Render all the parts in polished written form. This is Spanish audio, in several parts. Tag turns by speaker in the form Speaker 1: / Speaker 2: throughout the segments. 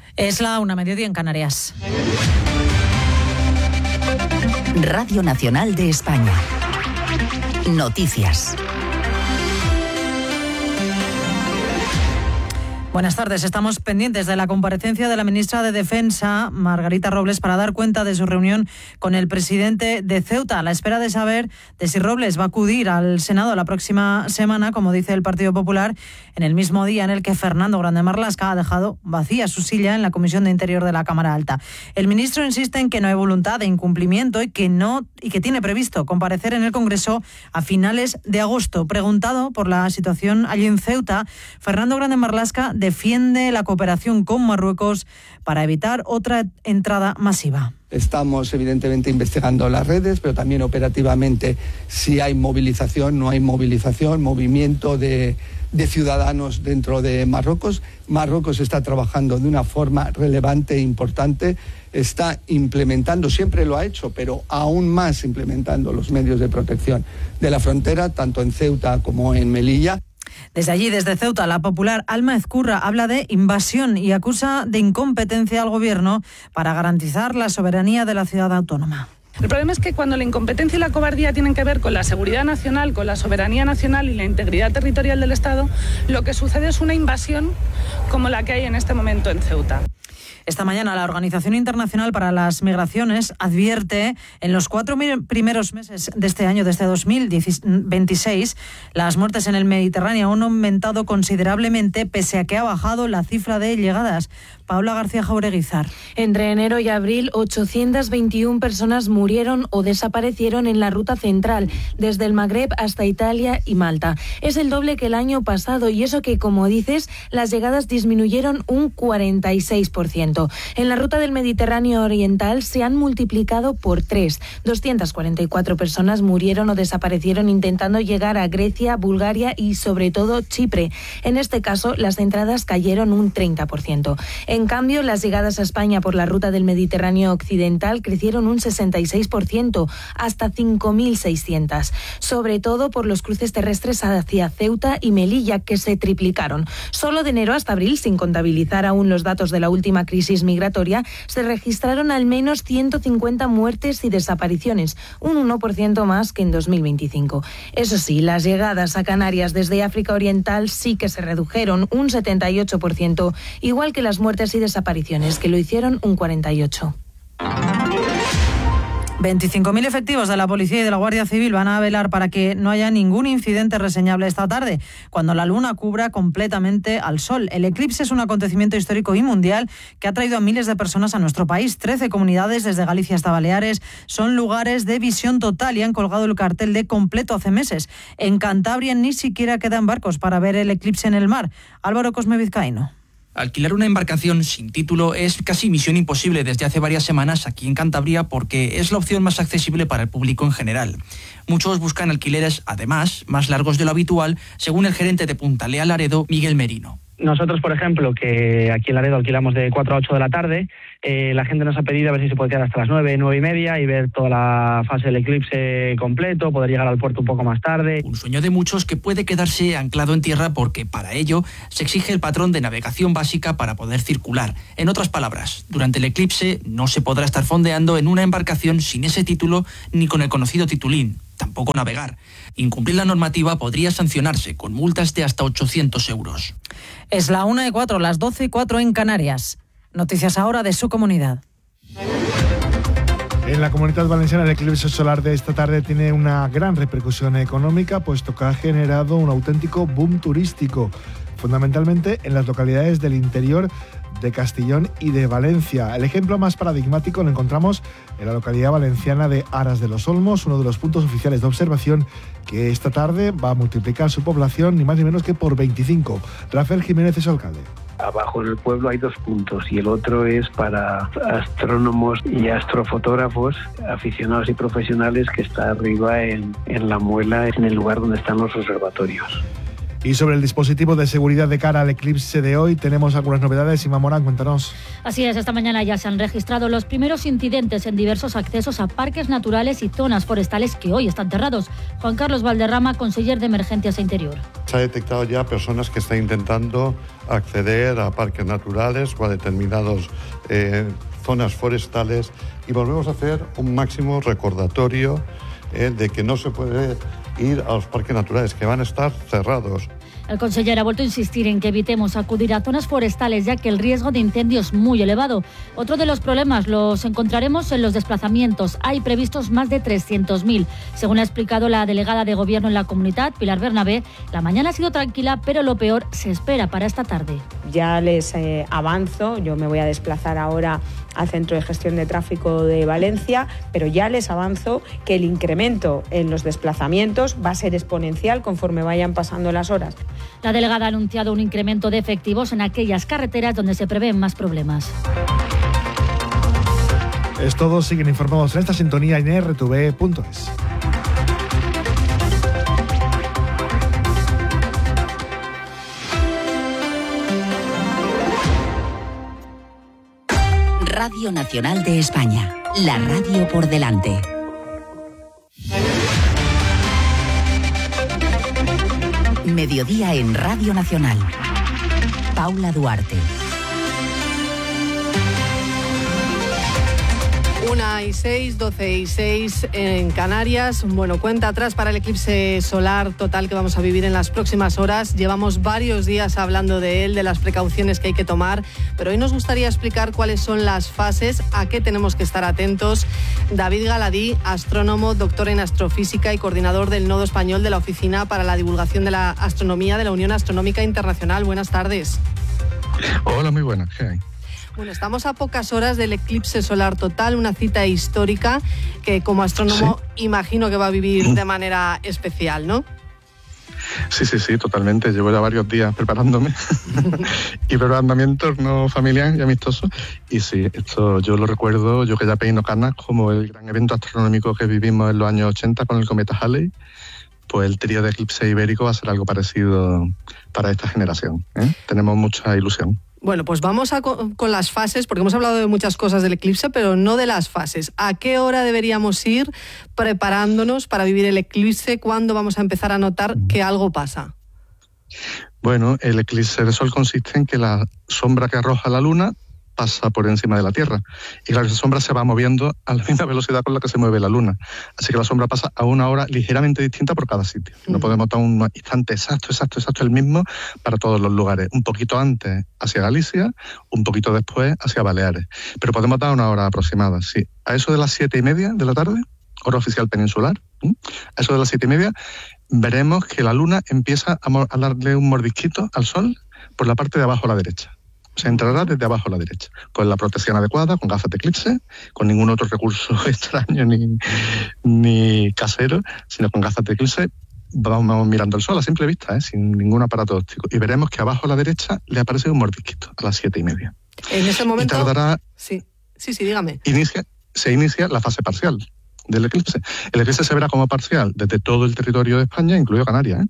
Speaker 1: Es la 1:00 en Canarias.
Speaker 2: Radio Nacional de España. Noticias.
Speaker 1: Buenas tardes. Estamos pendientes de la comparecencia de la ministra de Defensa, Margarita Robles, para dar cuenta de su reunión con el presidente de Ceuta, a la espera de saber de si Robles va a acudir al Senado la próxima semana, como dice el Partido Popular, en el mismo día en el que Fernando Grande Marlaska ha dejado vacía su silla en la Comisión de Interior de la Cámara Alta. El ministro insiste en que no hay voluntad de incumplimiento y que tiene previsto comparecer en el Congreso a finales de agosto. Preguntado por la situación allí en Ceuta, Fernando Grande Marlaska defiende la cooperación con Marruecos para evitar otra entrada masiva.
Speaker 3: Estamos evidentemente investigando las redes, pero también operativamente si hay movilización, no hay movilización, movimiento de ciudadanos dentro de Marruecos. Marruecos está trabajando de una forma relevante e importante, está implementando, siempre lo ha hecho, pero aún más implementando los medios de protección de la frontera, tanto en Ceuta como en Melilla.
Speaker 1: Desde allí, desde Ceuta, la popular Alma Ezcurra habla de invasión y acusa de incompetencia al gobierno para garantizar la soberanía de la ciudad autónoma.
Speaker 4: El problema es que cuando la incompetencia y la cobardía tienen que ver con la seguridad nacional, con la soberanía nacional y la integridad territorial del Estado, lo que sucede es una invasión como la que hay en este momento en Ceuta.
Speaker 1: Esta mañana la Organización Internacional para las Migraciones advierte en los 4 primeros meses de este año, desde 2026, las muertes en el Mediterráneo han aumentado considerablemente pese a que ha bajado la cifra de llegadas. Paula García Jaureguizar.
Speaker 5: Entre enero y abril, 821 personas murieron o desaparecieron en la ruta central, desde el Magreb hasta Italia y Malta. Es el doble que el año pasado y eso que, como dices, las llegadas disminuyeron un 46%. En la ruta del Mediterráneo Oriental se han multiplicado por 3. 244 personas murieron o desaparecieron intentando llegar a Grecia, Bulgaria y, sobre todo, Chipre. En este caso, las entradas cayeron un 30%. En cambio, las llegadas a España por la ruta del Mediterráneo Occidental crecieron un 66%, hasta 5.600, sobre todo por los cruces terrestres hacia Ceuta y Melilla, que se triplicaron. Solo de enero hasta abril, sin contabilizar aún los datos de la última crisis migratoria, se registraron al menos 150 muertes y desapariciones, un 1% más que en 2025. Eso sí, las llegadas a Canarias desde África Oriental sí que se redujeron un 78%, igual que las muertes y desapariciones, que lo hicieron un 48%.
Speaker 1: 25.000 efectivos de la Policía y de la Guardia Civil van a velar para que no haya ningún incidente reseñable esta tarde, cuando la luna cubra completamente al sol. El eclipse es un acontecimiento histórico y mundial que ha traído a miles de personas a nuestro país. 13 comunidades, desde Galicia hasta Baleares, son lugares de visión total y han colgado el cartel de completo hace meses. En Cantabria ni siquiera quedan barcos para ver el eclipse en el mar. Álvaro Cosme Vizcaíno.
Speaker 6: Alquilar una embarcación sin título es casi misión imposible desde hace varias semanas aquí en Cantabria porque es la opción más accesible para el público en general. Muchos buscan alquileres, además, más largos de lo habitual, según el gerente de Punta Lea Laredo, Miguel Merino.
Speaker 7: Nosotros, por ejemplo, que aquí en Laredo alquilamos de 4 a 8 de la tarde, la gente nos ha pedido a ver si se puede quedar hasta las 9, 9:30 y ver toda la fase del eclipse completo, poder llegar al puerto un poco más tarde.
Speaker 6: Un sueño de muchos que puede quedarse anclado en tierra porque para ello se exige el patrón de navegación básica para poder circular. En otras palabras, durante el eclipse no se podrá estar fondeando en una embarcación sin ese título ni con el conocido titulín. Tampoco navegar. Incumplir la normativa podría sancionarse con multas de hasta 800 euros.
Speaker 1: Es la 1:04, las 12:04 en Canarias. Noticias ahora de su comunidad.
Speaker 8: En la Comunidad Valenciana, el eclipse solar de esta tarde tiene una gran repercusión económica, puesto que ha generado un auténtico boom turístico, fundamentalmente en las localidades del interior de Castellón y de Valencia. El ejemplo más paradigmático lo encontramos en la localidad valenciana de Aras de los Olmos, uno de los puntos oficiales de observación que esta tarde va a multiplicar su población ni más ni menos que por 25. Rafael Jiménez es su alcalde.
Speaker 9: Abajo en el pueblo hay 2 puntos y el otro es para astrónomos y astrofotógrafos, aficionados y profesionales, que está arriba en La Muela, en el lugar donde están los observatorios.
Speaker 8: Y sobre el dispositivo de seguridad de cara al eclipse de hoy, tenemos algunas novedades. Inma Morán, cuéntanos.
Speaker 10: Así es, esta mañana ya se han registrado los primeros incidentes en diversos accesos a parques naturales y zonas forestales que hoy están cerrados. Juan Carlos Valderrama, conseller de Emergencias e Interior.
Speaker 11: Se ha detectado ya personas que están intentando acceder a parques naturales o a determinadas zonas forestales, y volvemos a hacer un máximo recordatorio de que no se puede ir a los parques naturales, que van a estar cerrados.
Speaker 10: El conseller ha vuelto a insistir en que evitemos acudir a zonas forestales, ya que el riesgo de incendio es muy elevado. Otro de los problemas los encontraremos en los desplazamientos. Hay previstos más de 300.000. Según ha explicado la delegada de Gobierno en la comunidad, Pilar Bernabé, la mañana ha sido tranquila, pero lo peor se espera para esta tarde.
Speaker 12: Ya les avanzo, yo me voy a desplazar ahora al Centro de Gestión de Tráfico de Valencia, pero ya les avanzo que el incremento en los desplazamientos va a ser exponencial conforme vayan pasando las horas.
Speaker 10: La delegada ha anunciado un incremento de efectivos en aquellas carreteras donde se prevén más problemas.
Speaker 8: Es todo, siguen informados en esta sintonía en rtv.es.
Speaker 2: Radio Nacional de España, la radio por delante. Mediodía en Radio Nacional. Paula Duarte.
Speaker 13: 1:06, 12:06 en Canarias. Bueno, cuenta atrás para el eclipse solar total que vamos a vivir en las próximas horas. Llevamos varios días hablando de él, de las precauciones que hay que tomar, pero hoy nos gustaría explicar cuáles son las fases, a qué tenemos que estar atentos. David Galadí, astrónomo, doctor en astrofísica y coordinador del Nodo Español de la Oficina para la Divulgación de la Astronomía de la Unión Astronómica Internacional. Buenas tardes.
Speaker 14: Hola, muy buenas. ¿Qué hay?
Speaker 13: Bueno, estamos a pocas horas del eclipse solar total, una cita histórica que como astrónomo imagino que va a vivir de manera especial, ¿no?
Speaker 14: Sí, totalmente. Llevo ya varios días preparándome y preparando mi entorno familiar y amistoso. Y sí, esto yo lo recuerdo, yo que ya peino canas, como el gran evento astronómico que vivimos en los años 80 con el cometa Halley. Pues el trío de eclipse ibérico va a ser algo parecido para esta generación, ¿eh? Tenemos mucha ilusión.
Speaker 13: Bueno, pues vamos con las fases, porque hemos hablado de muchas cosas del eclipse, pero no de las fases. ¿A qué hora deberíamos ir preparándonos para vivir el eclipse? ¿Cuándo vamos a empezar a notar que algo pasa?
Speaker 14: Bueno, el eclipse de sol consiste en que la sombra que arroja la luna pasa por encima de la Tierra. Y claro, esa sombra se va moviendo a la misma velocidad con la que se mueve la Luna. Así que la sombra pasa a una hora ligeramente distinta por cada sitio. No podemos dar un instante exacto el mismo para todos los lugares. Un poquito antes hacia Galicia, un poquito después hacia Baleares. Pero podemos dar una hora aproximada, sí. A eso de las 7:30 de la tarde, hora oficial peninsular, a eso de las 7:30, veremos que la Luna empieza a darle un mordisquito al Sol por la parte de abajo a la derecha. Se entrará desde abajo a la derecha, con la protección adecuada, con gafas de eclipse, con ningún otro recurso extraño ni casero, sino con gafas de eclipse. Vamos mirando el sol a simple vista, sin ningún aparato óptico, y veremos que abajo a la derecha le aparece un mordisquito a las 7:30.
Speaker 13: En ese momento...
Speaker 14: Y tardará...
Speaker 13: Sí, dígame.
Speaker 14: Se inicia la fase parcial del eclipse. El eclipse se verá como parcial desde todo el territorio de España, incluido Canarias,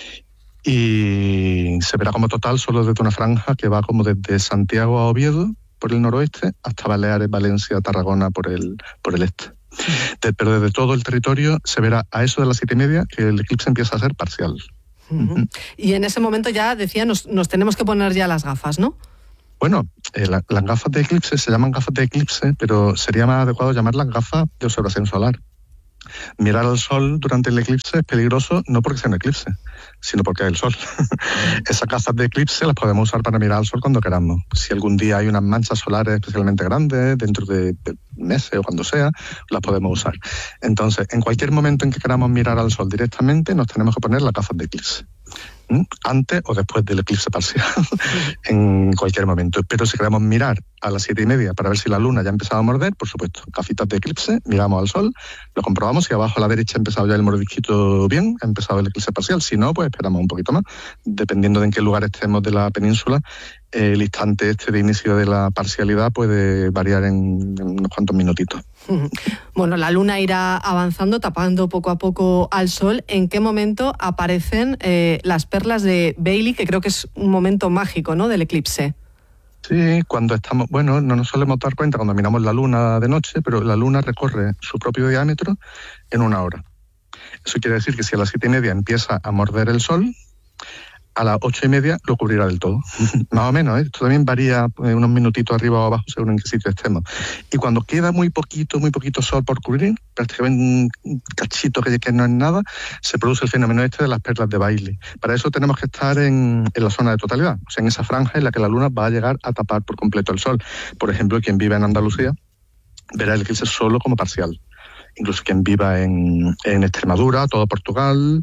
Speaker 14: y se verá como total solo desde una franja que va como desde Santiago a Oviedo por el noroeste hasta Baleares, Valencia, Tarragona por el este. Pero desde todo el territorio se verá a eso de las 7:30 que el eclipse empieza a ser parcial.
Speaker 13: Y en ese momento ya decía, nos tenemos que poner ya las gafas, ¿no?
Speaker 14: Bueno, las gafas de eclipse se llaman gafas de eclipse, pero sería más adecuado llamarlas gafas de observación solar. Mirar al sol durante el eclipse es peligroso no porque sea un eclipse, sino porque hay el sol. Esas gafas de eclipse las podemos usar para mirar al sol cuando queramos. Si algún día hay unas manchas solares especialmente grandes, dentro de meses o cuando sea, las podemos usar. Entonces, en cualquier momento en que queramos mirar al sol directamente, nos tenemos que poner las gafas de eclipse. Antes o después del eclipse parcial, en cualquier momento. Pero si queremos mirar a las 7:30 para ver si la luna ya ha empezado a morder, por supuesto, gafitas de eclipse, miramos al sol, lo comprobamos, si abajo a la derecha ha empezado ya el mordisquito bien, ha empezado el eclipse parcial, si no, pues esperamos un poquito más, dependiendo de en qué lugar estemos de la península. El instante este de inicio de la parcialidad puede variar en unos cuantos minutitos.
Speaker 13: Bueno, la luna irá avanzando, tapando poco a poco al sol. ¿En qué momento aparecen las perlas de Bailey, que creo que es un momento mágico, ¿no?, del eclipse?
Speaker 14: Sí, cuando estamos, bueno, no nos solemos dar cuenta cuando miramos la luna de noche, pero la luna recorre su propio diámetro en 1 hora. Eso quiere decir que si a las 7:30 empieza a morder el sol, a las 8:30 lo cubrirá del todo. Más o menos, ¿eh? Esto también varía unos minutitos arriba o abajo según en qué sitio estemos. Y cuando queda muy poquito sol por cubrir, prácticamente un cachito que no es nada, se produce el fenómeno este de las perlas de Bailey. Para eso tenemos que estar en la zona de totalidad, o sea, en esa franja en la que la luna va a llegar a tapar por completo el sol. Por ejemplo, quien vive en Andalucía verá el eclipse solo como parcial. Incluso quien viva en Extremadura, todo Portugal.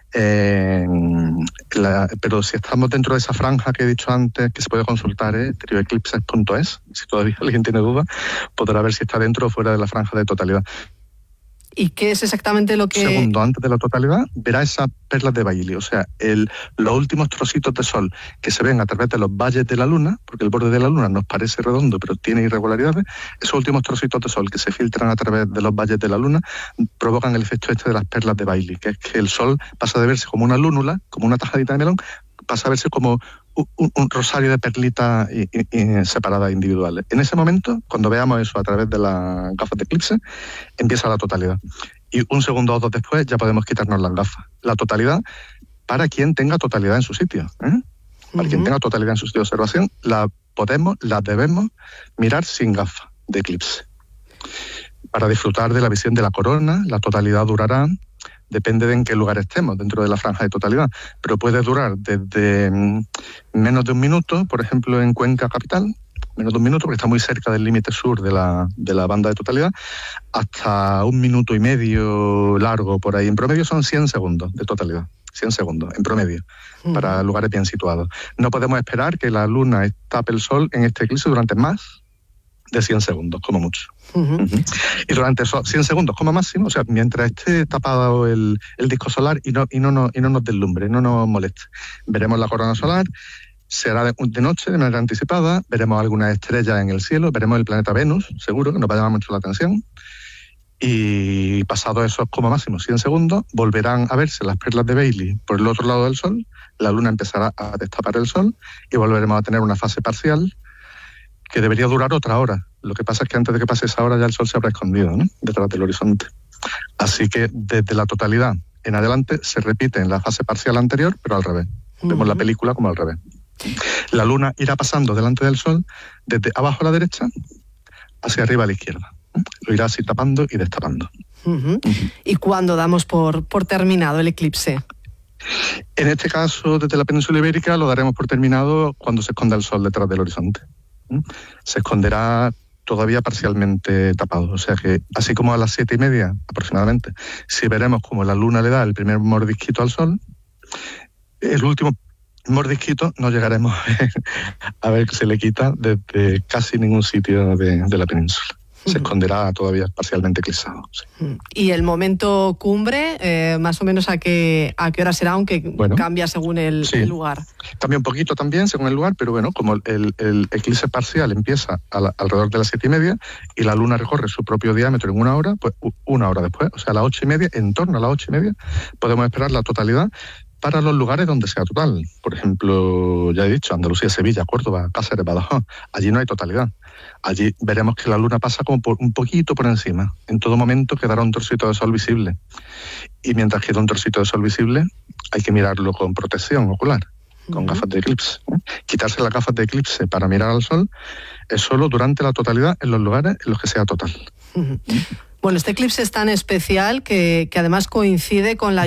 Speaker 14: Pero si estamos dentro de esa franja que he dicho antes, que se puede consultar, trioeclipses.es, si todavía alguien tiene duda, podrá ver si está dentro o fuera de la franja de totalidad.
Speaker 13: ¿Y qué es exactamente lo que...?
Speaker 14: Segundo, antes de la totalidad, verá esas perlas de Bailey, o sea, los últimos trocitos de sol que se ven a través de los valles de la luna, porque el borde de la luna nos parece redondo, pero tiene irregularidades. Esos últimos trocitos de sol que se filtran a través de los valles de la luna provocan el efecto este de las perlas de Bailey, que es que el sol pasa de verse como una lúnula, como una tajadita de melón, pasa a verse como un rosario de perlitas separadas individuales. En ese momento, cuando veamos eso a través de las gafas de eclipse, empieza la totalidad. Y 1 segundo o 2 después ya podemos quitarnos las gafas. La totalidad, para quien tenga totalidad en su sitio. Para quien tenga totalidad en su sitio de observación, la debemos mirar sin gafas de eclipse. Para disfrutar de la visión de la corona, la totalidad durará, depende de en qué lugar estemos dentro de la franja de totalidad, pero puede durar desde menos de 1 minuto, por ejemplo en Cuenca capital, menos de 1 minuto porque está muy cerca del límite sur de la banda de totalidad, hasta 1 minuto y medio largo por ahí. En promedio son 100 segundos de totalidad, 100 segundos en promedio, para lugares bien situados. No podemos esperar que la luna tape el sol en este eclipse durante más de 100 segundos, como mucho. Y durante esos 100 segundos como máximo, o sea, mientras esté tapado el disco solar y no nos deslumbre, no nos moleste, veremos la corona solar, será de noche, de manera anticipada, veremos algunas estrellas en el cielo, veremos el planeta Venus, seguro, que nos va a llamar mucho la atención, y pasado esos como máximo 100 segundos, volverán a verse las perlas de Bailey por el otro lado del sol, la luna empezará a destapar el sol y volveremos a tener una fase parcial que debería durar otra hora. Lo que pasa es que antes de que pase esa hora ya el sol se habrá escondido, ¿no?, detrás del horizonte. Así que desde la totalidad en adelante se repite en la fase parcial anterior, pero al revés. Vemos la película como al revés. La luna irá pasando delante del sol desde abajo a la derecha hacia arriba a la izquierda. Lo irá así tapando y destapando.
Speaker 13: ¿Y cuándo damos por terminado el eclipse?
Speaker 14: En este caso, desde la península ibérica, lo daremos por terminado cuando se esconda el sol detrás del horizonte. Se esconderá todavía parcialmente tapado, o sea que así como a las 7:30 aproximadamente, si veremos como la luna le da el primer mordisquito al sol, el último mordisquito no llegaremos a ver que se le quita desde casi ningún sitio de la península. Se esconderá todavía parcialmente eclipsado. Sí.
Speaker 13: ¿Y el momento cumbre, más o menos a qué hora será, aunque cambia según el lugar?
Speaker 14: Cambia un poquito también según el lugar, pero bueno, como el eclipse parcial empieza alrededor de las 7:30 y la luna recorre su propio diámetro en 1 hora, pues 1 hora después, o sea, a las 8:30, en torno a las 8:30, podemos esperar la totalidad para los lugares donde sea total. Por ejemplo, ya he dicho, Andalucía, Sevilla, Córdoba, Cáceres, Badajoz. Allí no hay totalidad. Allí veremos que la luna pasa como un poquito por encima. En todo momento quedará un trocito de sol visible. Y mientras queda un trocito de sol visible, hay que mirarlo con protección ocular, con gafas de eclipse. Quitarse las gafas de eclipse para mirar al sol es solo durante la totalidad en los lugares en los que sea total.
Speaker 13: Bueno, este eclipse es tan especial que además coincide con la